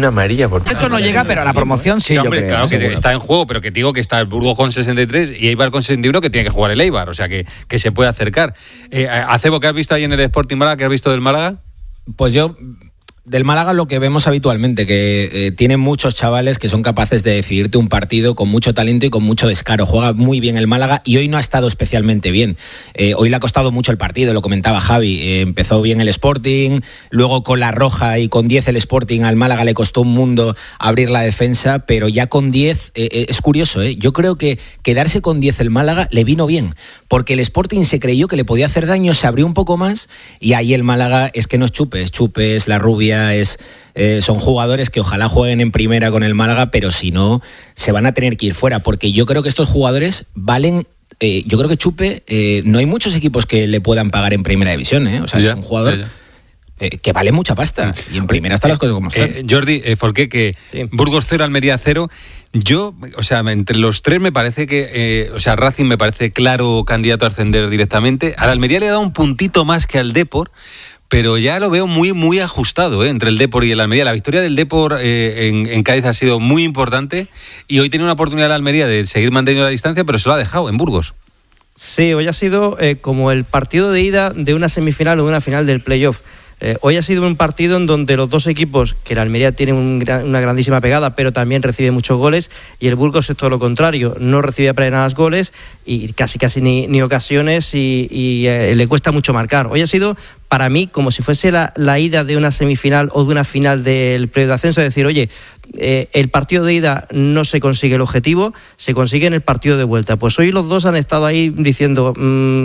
una amarilla por Esto no llega, pero a la promoción sí, hombre, yo creo. claro que seguro. está en juego, pero que digo que está el Burgos con 63 y Eibar con 61, que tiene que jugar el Eibar, o sea que se puede acercar. Acebo, ¿qué has visto ahí en el Sporting Málaga? ¿Qué has visto del Málaga? Pues yo, del Málaga lo que vemos habitualmente, que tiene muchos chavales que son capaces de decidirte un partido con mucho talento y con mucho descaro. Juega muy bien el Málaga y hoy no ha estado especialmente bien. Hoy le ha costado mucho el partido, lo comentaba Javi. Empezó bien el Sporting, luego con la roja y con 10 el Sporting al Málaga le costó un mundo abrir la defensa, pero ya con 10 es curioso, ¿eh? Yo creo que quedarse con 10 el Málaga le vino bien, porque el Sporting se creyó que le podía hacer daño, se abrió un poco más y ahí el Málaga es que no es Chupes, la rubia, son jugadores que ojalá jueguen en primera con el Málaga, pero si no, se van a tener que ir fuera, porque yo creo que estos jugadores valen. Yo creo que Chupe, no hay muchos equipos que le puedan pagar en primera división, ¿eh? O sea, es un jugador que vale mucha pasta y en primera están las cosas como están. Jordi, Folqué, que sí. Burgos 0, Almería 0. Yo, o sea, entre los tres me parece que, Racing me parece claro candidato a ascender directamente. Al Almería le ha dado un puntito más que al Depor, pero ya lo veo muy, muy ajustado, entre el Depor y el Almería. La victoria del Depor en Cádiz ha sido muy importante y hoy tiene una oportunidad la Almería de seguir manteniendo la distancia, pero se lo ha dejado en Burgos. Sí, hoy ha sido como el partido de ida de una semifinal o de una final del playoff. Hoy ha sido un partido en donde los dos equipos, que la Almería tiene una grandísima pegada, pero también recibe muchos goles, y el Burgos es todo lo contrario, no recibe apenas goles y casi ni ocasiones y le cuesta mucho marcar. Hoy ha sido, para mí, como si fuese la ida de una semifinal o de una final del playoff de ascenso, es decir, oye, el partido de ida no se consigue el objetivo, se consigue en el partido de vuelta. Pues hoy los dos han estado ahí diciendo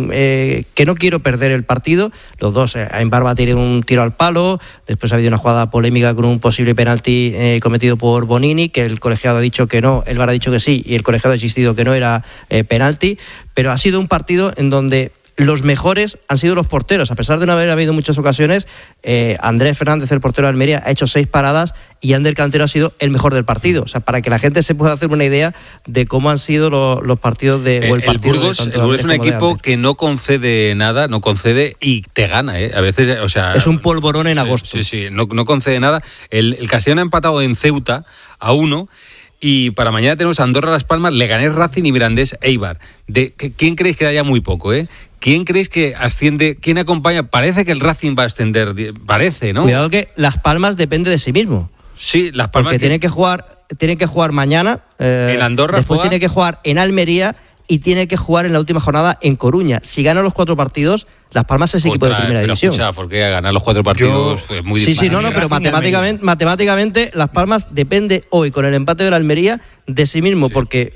que no quiero perder el partido. Los dos, en Barba tiene un tiro al palo, después ha habido una jugada polémica con un posible penalti cometido por Bonini, que el colegiado ha dicho que no, el VAR ha dicho que sí y el colegiado ha insistido que no era penalti, pero ha sido un partido en donde los mejores han sido los porteros. A pesar de no haber habido muchas ocasiones, Andrés Fernández, el portero de Almería, ha hecho 6 paradas y Ander Cantero ha sido el mejor del partido. O sea, para que la gente se pueda hacer una idea de cómo han sido los partidos de o el partido. El Burgos es un equipo que no concede nada, no concede y te gana, ¿eh? A veces, o sea, es un polvorón en agosto. Sí, no concede nada. El Castellón ha empatado en Ceuta a 1. Y para mañana tenemos Andorra, Las Palmas, Leganés, Racing y Mirandés, Eibar. ¿Quién creéis que haya muy poco, eh? ¿Quién creéis que asciende? ¿Quién acompaña? Parece que el Racing va a ascender, parece, ¿no? Cuidado que Las Palmas depende de sí mismo. Sí, Las Palmas. Porque tiene que jugar mañana. En Andorra. Después tiene que jugar en Almería y tiene que jugar en la última jornada en Coruña. Si gana los 4 partidos, Las Palmas es equipo de primera división. Escucha, porque ganar los 4 partidos es muy difícil. Sí, pero matemáticamente Las Palmas depende hoy, con el empate de la Almería, de sí mismo, porque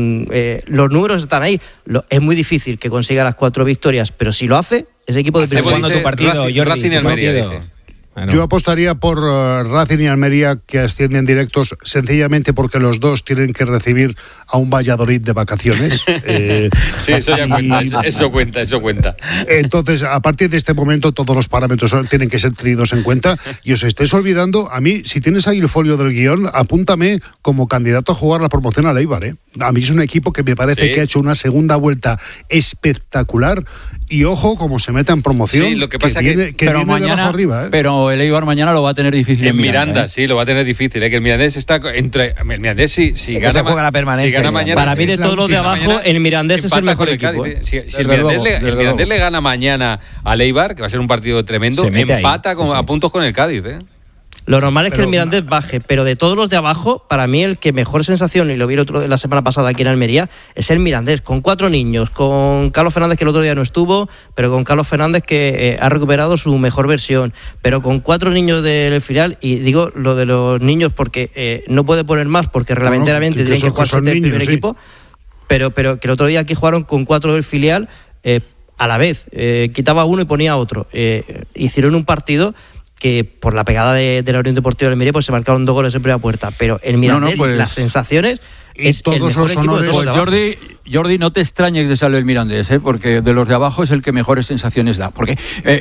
los números están ahí. Es muy difícil que consiga las 4 victorias, pero si lo hace, es equipo de primera división. Tu partido, Jordi, Racing y Almería, dice. Bueno. Yo apostaría por Racing y Almería, que ascienden directos, sencillamente porque los dos tienen que recibir a un Valladolid de vacaciones. Sí, eso ya cuenta, eso cuenta. Entonces, a partir de este momento, todos los parámetros tienen que ser tenidos en cuenta. Y os estáis olvidando, a mí, si tienes ahí el folio del guión, apúntame como candidato a jugar la promoción al Eibar, ¿eh? A mí es un equipo que me parece que ha hecho una segunda vuelta espectacular. Y ojo, como se meta en promoción, sí, lo que pasa que viene pero mañana, arriba, ¿eh? Pero el Eibar mañana lo va a tener difícil en Miranda, sí, lo va a tener difícil, que el Mirandés está entre el Mirandés si gana, juega la permanencia, si gana mañana, para mí de todos los de abajo el Mirandés es el mejor equipo. Si el Mirandés le gana mañana al Eibar, que va a ser un partido tremendo, empata a puntos con el Cádiz, Lo normal es que el Mirandés baje, pero de todos los de abajo, para mí el que mejor sensación, y lo vi la semana pasada aquí en Almería, es el Mirandés, con 4 niños, con Carlos Fernández, que el otro día no estuvo, pero con Carlos Fernández, que ha recuperado su mejor versión, pero con 4 niños del filial, y digo lo de los niños porque no puede poner más, porque reglamentariamente tienen que jugar 7 del primer equipo, pero que el otro día aquí jugaron con 4 del filial, a la vez, quitaba uno y ponía otro. Hicieron un partido que por la pegada de la Unión Deportiva de Almería pues se marcaron 2 goles en primera puerta, pero el Mirandés, las sensaciones, es el mejor equipo de todos. Pues Jordi, no te extrañes de salir el Mirandés, porque de los de abajo es el que mejores sensaciones da, porque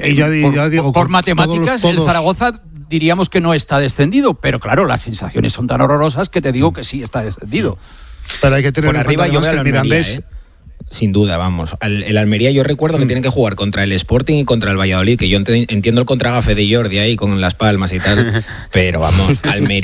por matemáticas el Zaragoza diríamos que no está descendido, pero claro, las sensaciones son tan horrorosas que te digo que sí está descendido. Pero hay que tener por arriba yo veo el Mirandés. Sin duda, vamos. El Almería yo recuerdo que tienen que jugar contra el Sporting y contra el Valladolid, que yo entiendo el contragafe de Jordi ahí con Las Palmas y tal, pero vamos, Almería